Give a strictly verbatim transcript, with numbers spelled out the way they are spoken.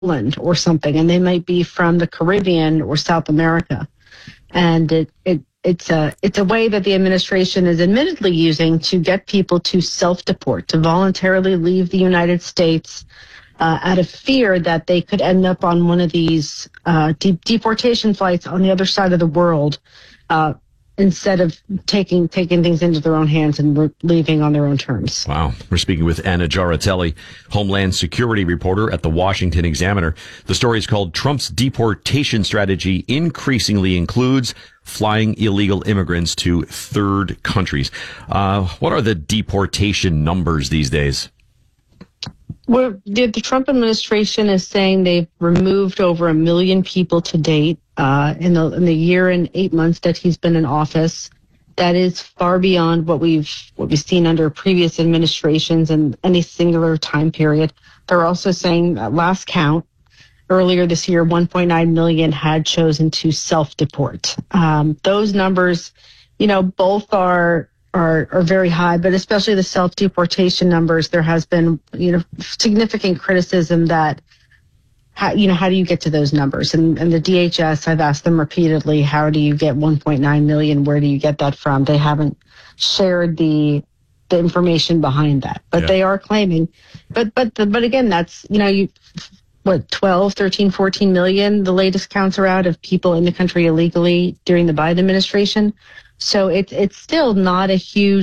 Poland or something, and they might be from the Caribbean or South America. And it, it it's a it's a way that the administration is admittedly using to get people to self-deport, to voluntarily leave the United States uh, out of fear that they could end up on one of these uh, de- deportation flights on the other side of the world, uh, instead of taking taking things into their own hands and re- leaving on their own terms. Wow. We're speaking with Anna Giaratelli, Homeland Security reporter at the Washington Examiner. The story is called Trump's Deportation Strategy Increasingly Includes Flying Illegal Immigrants to Third Countries. Uh, what are the deportation numbers these days? Well, the, the Trump administration is saying they've removed over a million people to date uh, in, the, in the year and eight months that he's been in office. That is far beyond what we've what we've seen under previous administrations in any singular time period. They're also saying at last count, earlier this year, one point nine million had chosen to self-deport. Um, those numbers, you know, both are. Are, are very high, but especially the self-deportation numbers, there has been, you know, significant criticism that, how, you know, how do you get to those numbers? And, and the D H S, I've asked them repeatedly, how do you get one point nine million? Where do you get that from? They haven't shared the the information behind that, but yeah. They are claiming. But but the, but again, that's, you know, you what, twelve, thirteen, fourteen million, the latest counts are out of people in the country illegally during the Biden administration. So it's it's still not a huge